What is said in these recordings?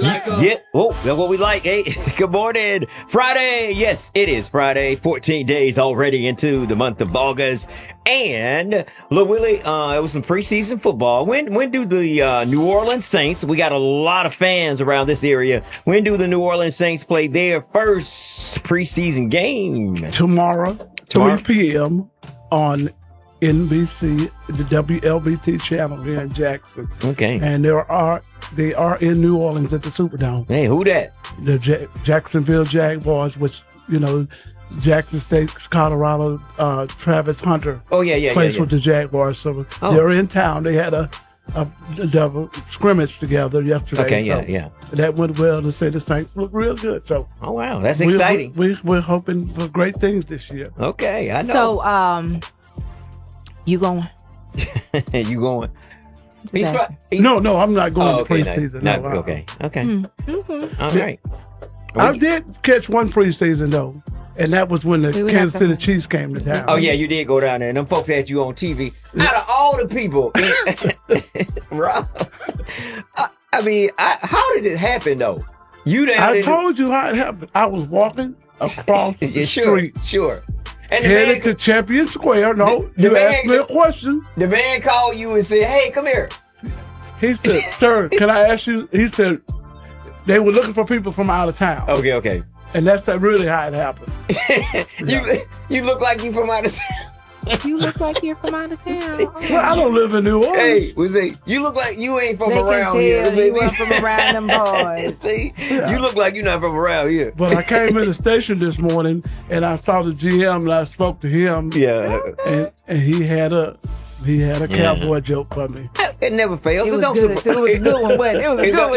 Yeah. Oh, that's what we like. Hey, good morning. Friday. Yes, it is Friday. 14 days already into the month of August. And, look, Willie, it was some preseason football. When do the New Orleans Saints, we got a lot of fans around this area. When do the New Orleans Saints play their first preseason game? Tomorrow, 3 p.m. on NBC, the WLBT channel here in Jackson. Okay. And they are in New Orleans at the Superdome. Hey, who that? The Jacksonville Jaguars, which, Jackson State, Colorado, Travis Hunter plays with the Jaguars. So they're in town. They had a scrimmage together yesterday. Okay, That went well. To say the Saints look real good. So, oh wow, that's exciting. We're hoping for great things this year. Okay, I know. So, you going? You going? No, I'm not going to preseason. Okay. Mm-hmm. All right. I did catch one preseason though, and that was when the Kansas City Chiefs came to town. Oh yeah, you did go down there, and them folks had you on TV. Out of all the people, Rob, I mean, how did it happen though? I told you how it happened. I was walking across the street. Sure. And headed to Champion Square. No, you asked me a question. The man called you and said, "Hey, come here." He said, "Sir, can I ask you?" He said, "They were looking for people from out of town." Okay. And that's really how it happened. You look like you from out of town. You look like you're from out of town. Well, I don't live in New Orleans. Hey, you look like you ain't from they around can here. tell you ain't from around them boys. See, you look like you're not from around here. But I came in the station this morning and I saw the GM and I spoke to him. Yeah, and he had a cowboy joke for me. It never fails. It was good. It was a good one, but it was a good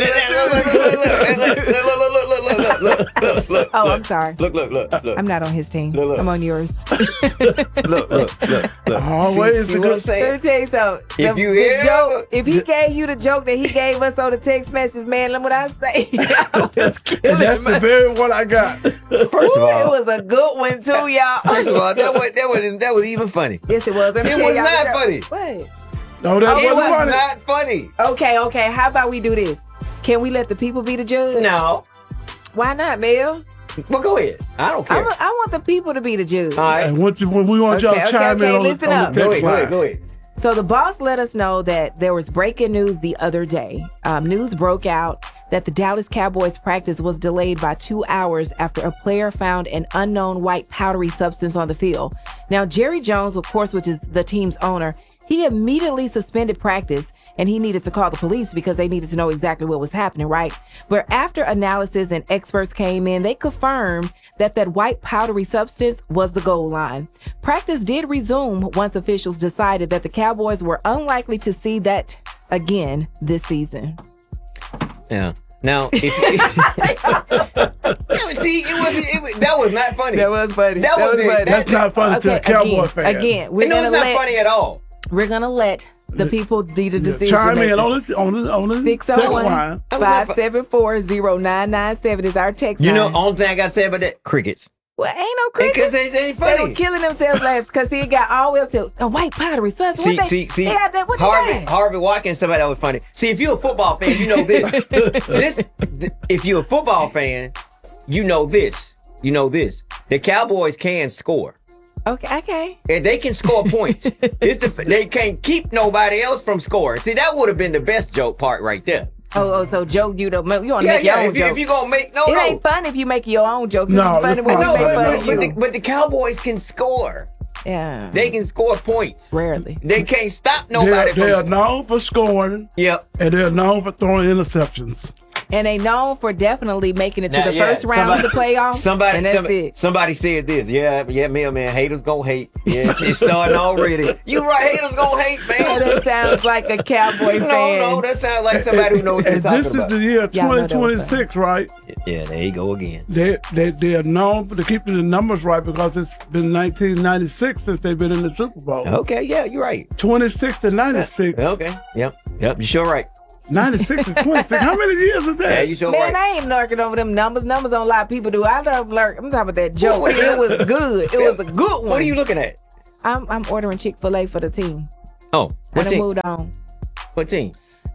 one. Look. Oh, I'm sorry. Look. I'm not on his team. Look. I'm on yours. Look. Always see what I'm saying? Let me tell you something. If he gave you the joke that he gave us on the text message, man, look what I say. I was killing and that's the very one I got. First of all, it was a good one too, y'all. First of all, that was even funny. Yes, it was. It was not funny. What? No, that It was funny. not funny. Okay. How about we do this? Can we let the people be the judge? No. Why not, Mel? Well, go ahead. I don't care. I want the people to be the judge. All right. And when we want y'all to chime in on listen the up. text line. Go ahead. So the boss let us know that there was breaking news the other day. News broke out that the Dallas Cowboys practice was delayed by 2 hours after a player found an unknown white powdery substance on the field. Now, Jerry Jones, of course, which is the team's owner, he immediately suspended practice and he needed to call the police because they needed to know exactly what was happening, right? But after analysis and experts came in, they confirmed that white powdery substance was the goal line. Practice did resume once officials decided that the Cowboys were unlikely to see that again this season. Yeah. Now, see, that was not funny. That was funny. That's not funny to a Cowboy fan. Again, it's not funny at all. We're gonna let the people be the decision. Chime in on the 601 574-0997 is our text line. You know, only thing I got to say about that, crickets. Well, ain't no crickets. Because they ain't funny. They were killing themselves last because he got all the way up to a white powdery substance. See, they had that. What Harvey Watkins, somebody that was funny. See, if you're a football fan, you know this. If you're a football fan, you know this. The Cowboys can score. Okay. And they can score points. They can't keep nobody else from scoring. See, that would have been the best joke part right there. So joke you want to make your own joke. If you're gonna make it ain't fun if you make your own joke. No, it's funny but the Cowboys can score. Yeah, they can score points. Rarely, they can't stop nobody. They are known for scoring. Yep, and they're known for throwing interceptions. And they known for definitely making it to the first round of the playoffs. Somebody said this. Yeah, man. Haters gonna hate. Yeah, she's starting already. You right, haters gonna hate, man. Oh, that sounds like a Cowboy fan. No, that sounds like somebody who knows what they're talking about. This is the year 2026, right? Yeah, there you go again. They are known for keeping the numbers right because it's been 1996 since they've been in the Super Bowl. Okay, yeah, you're right. 26 to 96. Okay, yep, you're sure right. 96 and 26. How many years is that? Yeah, you sure Man, right. I ain't lurking over them numbers. Numbers don't lie. People do. I don't lurk. I'm talking about that joke. It was good. It was a good one. What are you looking at? I'm ordering Chick-fil-A for the team. Oh, what I team? moved on. What team?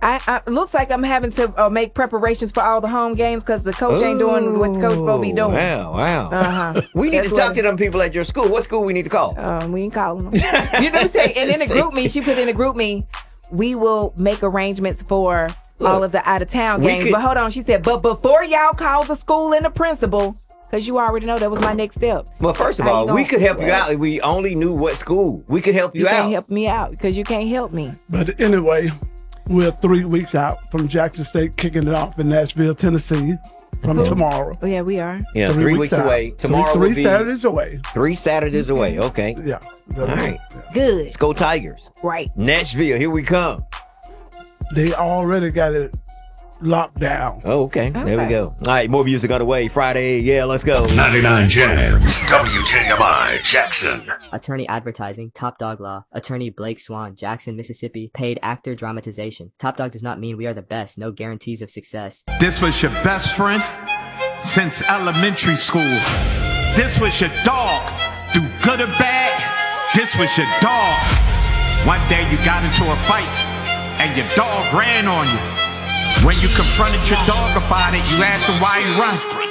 It looks like I'm having to make preparations for all the home games because the coach ain't doing what the coach supposed to be doing. Wow. We need to talk to them people at your school. What school we need to call? We ain't calling them. You know what I'm saying? And in the group me, she put in a group me, we will make arrangements for all of the out-of-town games. But hold on, she said, but before y'all call the school and the principal, because you already know that was my next step. Well, first of all, we could help you out if we only knew what school. We could help you out. You can't help me out because you can't help me. But anyway, we're 3 weeks out from Jackson State kicking it off in Nashville, Tennessee from tomorrow. Oh, yeah, we are. Yeah, 3 weeks away. Tomorrow three Saturdays away. 3 Saturdays away. Okay. Yeah. All right. Good. Let's go Tigers. Right. Nashville, here we come. They already got it locked down. Oh, okay. There we go. All right, more music on the way. Friday, yeah, let's go. 99 Jams, WJMI, Jackson. Attorney Advertising, Top Dog Law. Attorney Blake Swan, Jackson, Mississippi. Paid actor dramatization. Top Dog does not mean we are the best. No guarantees of success. This was your best friend since elementary school. This was your dog. Through good or bad, this was your dog. One day you got into a fight and your dog ran on you. When you confronted your dog about it, you asked him why he run.